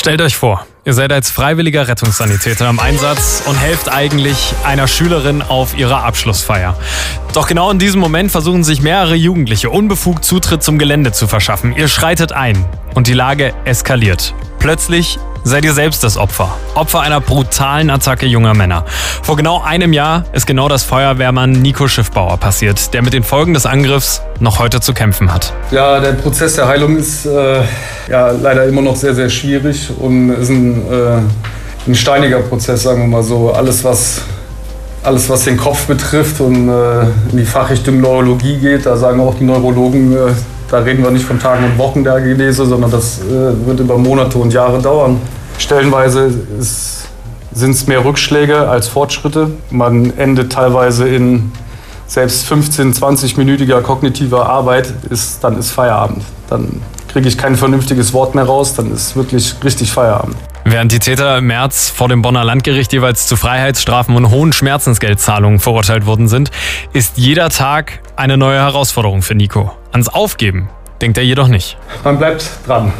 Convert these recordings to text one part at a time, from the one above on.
Stellt euch vor, ihr seid als freiwilliger Rettungssanitäter im Einsatz und helft eigentlich einer Schülerin auf ihrer Abschlussfeier. Doch genau in diesem Moment versuchen sich mehrere Jugendliche unbefugt Zutritt zum Gelände zu verschaffen. Ihr schreitet ein und die Lage eskaliert. Plötzlich seid ihr selbst das Opfer. Opfer einer brutalen Attacke junger Männer. Vor genau einem Jahr ist genau das Feuerwehrmann Nico Schiffbauer passiert, der mit den Folgen des Angriffs noch heute zu kämpfen hat. Ja, der Prozess der Heilung ist leider immer noch sehr, sehr schwierig und ist ein steiniger Prozess, sagen wir mal so. Alles, was den Kopf betrifft und in die Fachrichtung Neurologie geht, da sagen auch die Neurologen, da reden wir nicht von Tagen und Wochen der Genese, sondern das wird über Monate und Jahre dauern. Stellenweise sind es mehr Rückschläge als Fortschritte. Man endet teilweise in selbst 15-, 20-minütiger kognitiver Arbeit, dann ist Feierabend. Dann kriege ich kein vernünftiges Wort mehr raus, dann ist wirklich richtig Feierabend. Während die Täter im März vor dem Bonner Landgericht jeweils zu Freiheitsstrafen und hohen Schmerzensgeldzahlungen verurteilt worden sind, ist jeder Tag eine neue Herausforderung für Nico. Ans Aufgeben denkt er jedoch nicht. Man bleibt dran.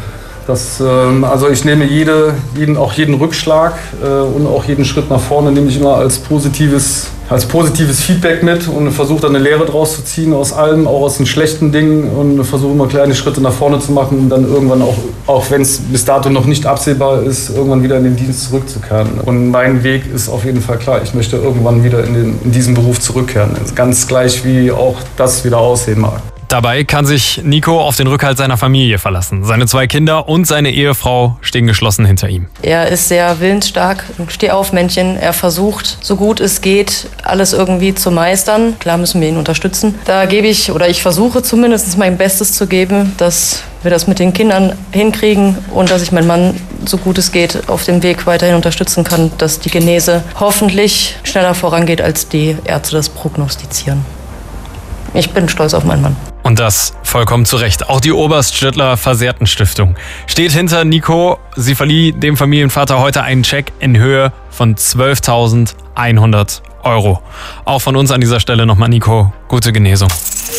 Ich nehme jeden Rückschlag und auch jeden Schritt nach vorne nehme ich immer als positives Feedback mit und versuche dann eine Lehre draus zu ziehen aus allem, auch aus den schlechten Dingen und versuche immer kleine Schritte nach vorne zu machen und dann irgendwann auch wenn es bis dato noch nicht absehbar ist, irgendwann wieder in den Dienst zurückzukehren. Und mein Weg ist auf jeden Fall klar, ich möchte irgendwann wieder in diesen Beruf zurückkehren. Ganz gleich wie auch das wieder aussehen mag. Dabei kann sich Nico auf den Rückhalt seiner Familie verlassen. Seine 2 Kinder und seine Ehefrau stehen geschlossen hinter ihm. Er ist sehr willensstark, ein Stehaufmännchen. Er versucht, so gut es geht, alles irgendwie zu meistern. Klar müssen wir ihn unterstützen. Ich versuche zumindest mein Bestes zu geben, dass wir das mit den Kindern hinkriegen und dass ich meinen Mann, so gut es geht, auf dem Weg weiterhin unterstützen kann, dass die Genese hoffentlich schneller vorangeht, als die Ärzte das prognostizieren. Ich bin stolz auf meinen Mann. Und das vollkommen zu Recht. Auch die Oberst-Stüttler Versehrtenstiftung steht hinter Nico. Sie verlieh dem Familienvater heute einen Scheck in Höhe von 12.100 €. Auch von uns an dieser Stelle nochmal, Nico, gute Genesung.